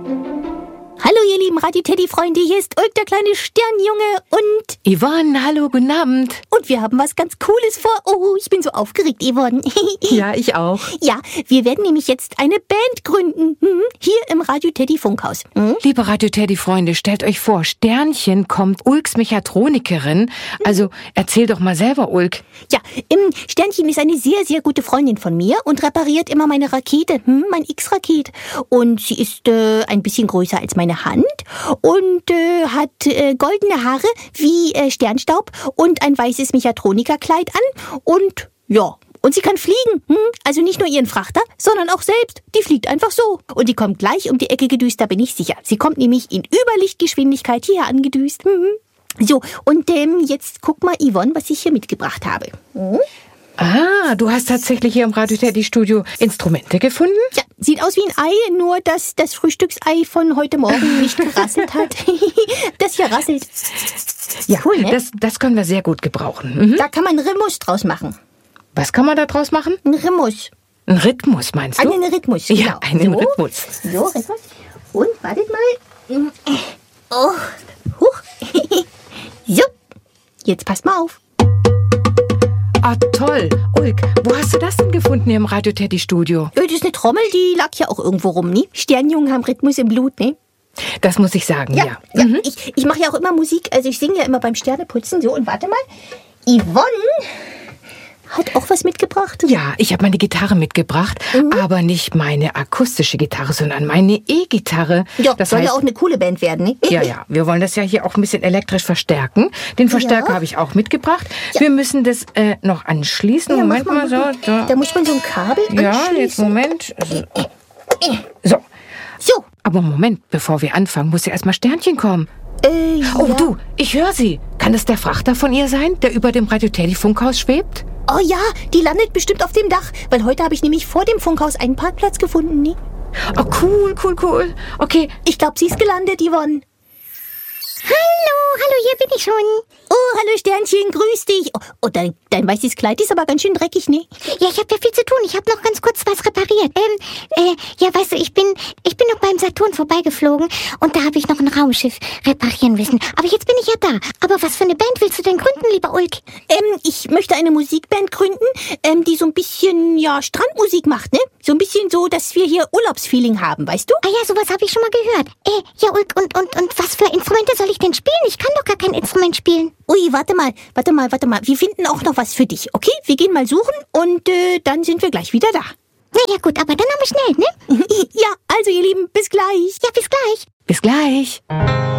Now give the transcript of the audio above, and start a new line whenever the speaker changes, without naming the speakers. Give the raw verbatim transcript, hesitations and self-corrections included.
Hallo ihr lieben Radio-Teddy-Freunde, hier ist Ulk, der kleine Sternjunge und...
Yvonne, hallo, guten Abend.
Und wir haben was ganz Cooles vor. Oh, ich bin so aufgeregt, Yvonne.
Ja, ich auch.
Ja, wir werden nämlich jetzt eine Band gründen. Mhm. Hier im Radio-Teddy-Funkhaus. Mhm.
Liebe Radio-Teddy-Freunde, stellt euch vor, Sternchen kommt Ulks Mechatronikerin. Also, erzähl doch mal selber, Ulk.
Ja, im Sternchen ist eine sehr, sehr gute Freundin von mir und repariert immer meine Rakete, hm, mein X-Raket. Und sie ist äh, ein bisschen größer als meine Hand und äh, hat äh, goldene Haare wie äh, Sternstaub und ein weißes Mechatronikerkleid an und ja, und sie kann fliegen. Hm? Also nicht nur ihren Frachter, sondern auch selbst. Die fliegt einfach so. Und die kommt gleich um die Ecke gedüst, da bin ich sicher. Sie kommt nämlich in Überlichtgeschwindigkeit hierher angedüst. Hm? So, und ähm, jetzt guck mal, Yvonne, was ich hier mitgebracht habe. Hm?
Ah, du hast tatsächlich hier im Radio-Teddy-Studio Instrumente gefunden?
Ja, sieht aus wie ein Ei, nur dass das Frühstücksei von heute Morgen nicht gerasselt hat. Das hier rasselt.
Ja,
cool, ne?
das, das können wir sehr gut gebrauchen. Mhm.
Da kann man Rhythmus draus machen.
Was kann man da draus machen?
Ein Rhythmus.
Ein Rhythmus, meinst du?
Einen Rhythmus, genau.
Ja, einen
so.
Rhythmus.
So, Rhythmus. Und, wartet mal. Oh, huch. So, jetzt passt mal auf.
Ah, toll. Ulk, wo hast du das denn gefunden hier im Radio-Teddy-Studio?
Das ist eine Trommel, die lag ja auch irgendwo rum, ne? Sternjungen haben Rhythmus im Blut, ne?
Das muss ich sagen, ja.
Ja, ja. Mhm. Ich, ich mache ja auch immer Musik, also ich singe ja immer beim Sterneputzen. So, und warte mal. Yvonne hat auch was mitgebracht.
Ja, ich habe meine Gitarre mitgebracht, mhm. aber nicht meine akustische Gitarre, sondern meine E-Gitarre.
Ja,
das
soll
heißt,
ja auch eine coole Band werden, ne?
Ja, ja, wir wollen das ja hier auch ein bisschen elektrisch verstärken. Den Verstärker
Ja.
habe ich auch mitgebracht.
Ja.
Wir müssen das äh, noch anschließen.
Ja,
Moment
mach
mal, so. Da.
Da muss man so ein Kabel
Ja,
anschließen.
jetzt Moment. Also, so,
So.
aber Moment, bevor wir anfangen, muss ja erstmal Sternchen kommen.
Äh,
Oh,
ja.
du, ich höre sie. Kann das der Frachter von ihr sein, der über dem Radio-Teddy-Funkhaus schwebt?
Oh ja, die landet bestimmt auf dem Dach, weil heute habe ich nämlich vor dem Funkhaus einen Parkplatz gefunden, ne?
Oh, cool, cool, cool. Okay,
Ich glaube, sie ist gelandet, Yvonne.
Hallo, hallo, hier bin ich schon.
Oh, hallo Sternchen, grüß dich. Oh, oh dein, dein weißes Kleid ist aber ganz schön dreckig, ne?
Ja, ich habe ja viel zu tun. Ich habe noch ganz kurz was repariert. Ähm, äh, ja, weißt du, ich bin, ich bin noch beim Saturn vorbeigeflogen und da habe ich noch ein Raumschiff reparieren müssen. Aber jetzt bin ich ja da. Aber was für eine Band willst du denn gründen, lieber Ulk?
Ähm, ich möchte eine Musikband gründen, ähm, die so ein bisschen, ja, Strandmusik macht, ne? So ein bisschen so, dass wir hier Urlaubsfeeling haben, weißt du?
Ah ja, sowas habe ich schon mal gehört. Äh, ja, Ulk, und, und, und was für Instrumente soll ich denn spielen? Ich kann doch gar kein Instrument spielen.
Ui, warte mal, warte mal, warte mal. Wir finden auch noch was für dich, okay? Wir gehen mal suchen und äh, dann sind wir gleich wieder da.
Na ja, gut, aber dann aber schnell, ne?
Ja, also ihr Lieben, bis gleich.
Ja, bis gleich.
bis gleich.